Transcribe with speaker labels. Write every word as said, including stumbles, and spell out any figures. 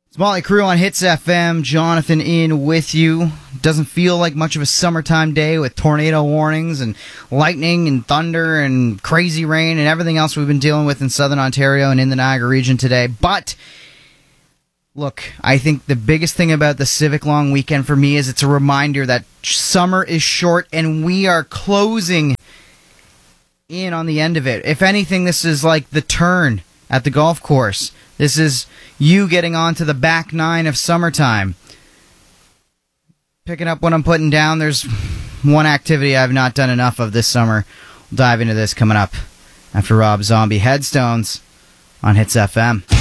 Speaker 1: It's Motley Crue on Hits F M. Jonathan in with you. Doesn't feel like much of a summertime day with tornado warnings and lightning and thunder and crazy rain and everything else we've been dealing with in southern Ontario and in the Niagara region today. But, look, I think the biggest thing about the Civic Long Weekend for me is it's a reminder that summer is short and we are closing in on the end of it. If anything, this is like the turn at the golf course. This is you getting onto the back nine of summertime. Picking up what I'm putting down, there's one activity I've not done enough of this summer. We'll dive into this coming up after Rob Zombie. Headstones on Hits F M.